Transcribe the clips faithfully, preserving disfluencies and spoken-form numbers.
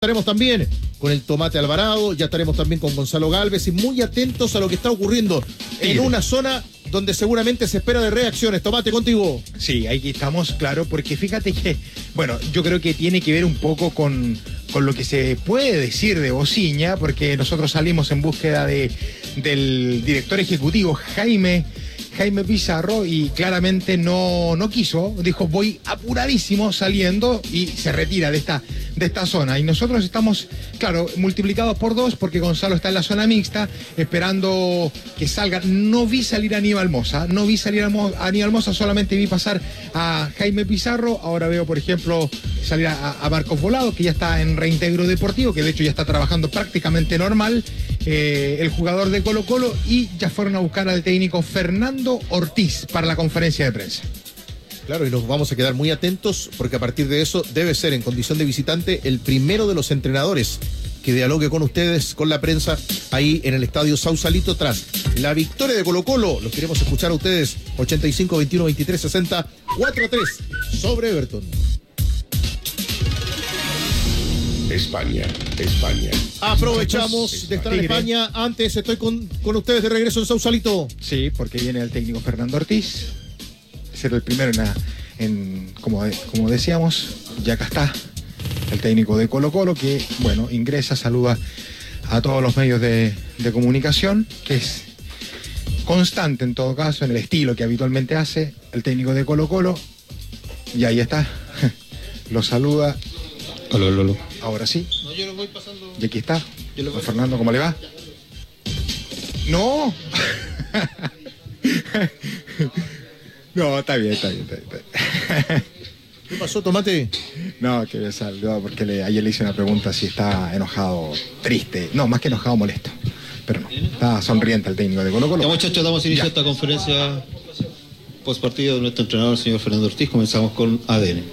Estaremos también con el Tomate Alvarado, ya estaremos también con Gonzalo Gálvez y muy atentos a lo que está ocurriendo en una zona donde seguramente se espera de reacciones. Tomate, contigo. Sí, aquí estamos, claro, porque fíjate que, bueno, yo creo que tiene que ver un poco con, con lo que se puede decir de Bociña, porque nosotros salimos en búsqueda de, del director ejecutivo Jaime Jaime Pizarro y claramente no, no quiso, dijo voy apuradísimo saliendo y se retira de esta, de esta zona. Y nosotros estamos, claro, multiplicados por dos porque Gonzalo está en la zona mixta esperando que salga. No vi salir a Aníbal Mosa, no vi salir a, Mo, a Aníbal Mosa, solamente vi pasar a Jaime Pizarro. Ahora veo, por ejemplo, salir a, a Marcos Volado, que ya está en reintegro deportivo, que de hecho ya está trabajando prácticamente normal, eh, el jugador de Colo Colo, y ya fueron a buscar al técnico Fernando Ortiz para la conferencia de prensa. Claro, y nos vamos a quedar muy atentos porque a partir de eso debe ser en condición de visitante el primero de los entrenadores que dialogue con ustedes, con la prensa, ahí en el estadio Sausalito tras la victoria de Colo Colo. Los queremos escuchar a ustedes, ochenta y cinco, veintiuno, veintitrés, sesenta, cuatro a tres sobre Everton. España, España. Aprovechamos de estar en España. Antes estoy con, con ustedes de regreso en Sausalito. Sí, porque viene el técnico Fernando Ortiz. Ser el primero en, la, en como, como decíamos, ya acá está el técnico de Colo Colo, que, bueno, ingresa, saluda a todos los medios de, de comunicación, que es constante en todo caso, en el estilo que habitualmente hace el técnico de Colo Colo. Y ahí está, lo saluda. Hola, hola, hola. Ahora sí. No, yo lo voy pasando. Y aquí está. Yo lo voy... Fernando, ¿cómo le va? ¡No! No, está bien, está bien, está bien. Está bien. ¿Qué pasó, Tomate? No, que me salió porque le, ayer le hice una pregunta si está enojado, triste. No, más que enojado, molesto. Pero no, está sonriente el técnico de Colo Colo. Ya, muchachos, damos inicio a esta conferencia post partido de nuestro entrenador, el señor Fernando Ortiz. Comenzamos con A D N.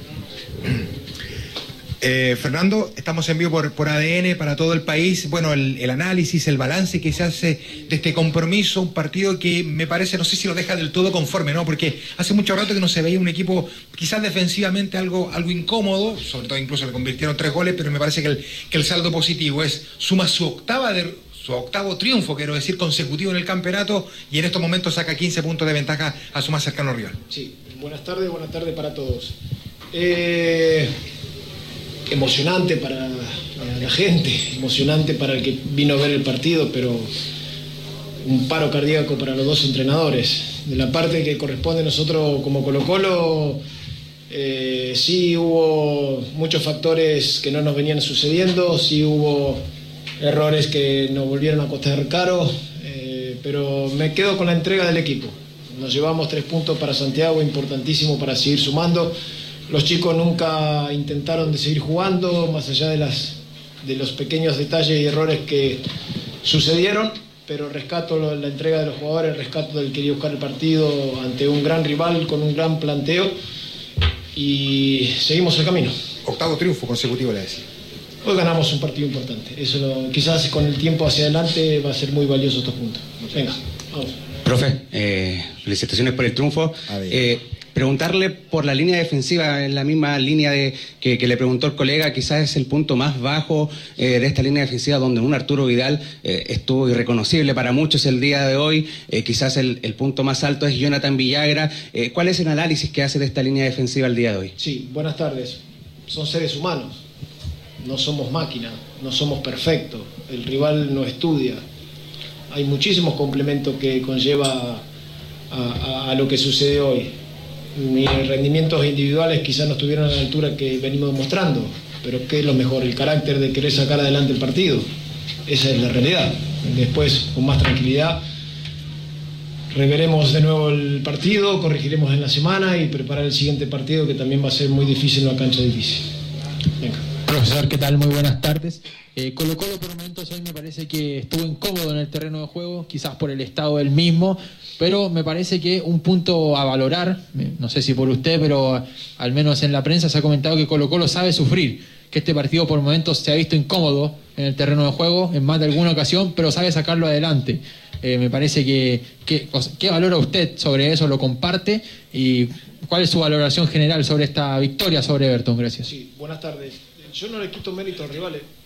Eh, Fernando, estamos en vivo por, por A D N para todo el país. Bueno, el, el análisis, el balance que se hace de este compromiso, un partido que me parece, no sé si lo deja del todo conforme, ¿no? Porque hace mucho rato que no se veía un equipo quizás defensivamente algo, algo incómodo, sobre todo incluso le convirtieron tres goles, pero me parece que el, que el saldo positivo es, suma su octava de, su octavo triunfo, quiero decir, consecutivo en el campeonato, y en estos momentos saca quince puntos de ventaja a su más cercano rival. Sí, buenas tardes, buenas tardes para todos. Eh... Emocionante para la gente, emocionante para el que vino a ver el partido, pero un paro cardíaco para los dos entrenadores. De la parte que corresponde a nosotros como Colo Colo, eh, sí hubo muchos factores que no nos venían sucediendo, sí hubo errores que nos volvieron a costar caro, eh, pero me quedo con la entrega del equipo. Nos llevamos tres puntos para Santiago, importantísimo para seguir sumando. Los chicos nunca intentaron de seguir jugando, más allá de, las, de los pequeños detalles y errores que sucedieron, pero rescato la entrega de los jugadores, rescato del querer buscar el partido ante un gran rival con un gran planteo y seguimos el camino. Octavo triunfo consecutivo, le decía. Hoy ganamos un partido importante, eso lo, quizás con el tiempo hacia adelante va a ser muy valioso estos puntos. Venga, vamos. Profe, eh, felicitaciones por el triunfo. Eh, preguntarle por la línea defensiva, en la misma línea de que, que le preguntó el colega, quizás es el punto más bajo eh, de esta línea defensiva, donde un Arturo Vidal eh, estuvo irreconocible para muchos el día de hoy. Eh, quizás el, el punto más alto es Jonathan Villagra. Eh, ¿Cuál es el análisis que hace de esta línea defensiva el día de hoy? Sí, buenas tardes. Son seres humanos, no somos máquinas, no somos perfectos. El rival no estudia. Hay muchísimos complementos que conlleva a, a, a lo que sucede hoy. Mis rendimientos individuales quizás no estuvieron a la altura que venimos mostrando, pero ¿qué es lo mejor? El carácter de querer sacar adelante el partido. Esa es la realidad. Después, con más tranquilidad, reveremos de nuevo el partido, corregiremos en la semana y preparar el siguiente partido, que también va a ser muy difícil en una cancha difícil. Venga. Profesor, ¿qué tal? Muy buenas tardes. Eh, Colo Colo por momentos hoy me parece que estuvo incómodo en el terreno de juego, quizás por el estado del mismo, pero me parece que un punto a valorar, no sé si por usted, pero al menos en la prensa se ha comentado que Colo Colo sabe sufrir, que este partido por momentos se ha visto incómodo en el terreno de juego en más de alguna ocasión, pero sabe sacarlo adelante. Eh, me parece que, que ¿qué valora usted sobre eso? ¿Lo comparte? ¿Y cuál es su valoración general sobre esta victoria sobre Everton? Gracias. Sí, buenas tardes. yo no le quito mérito al rival.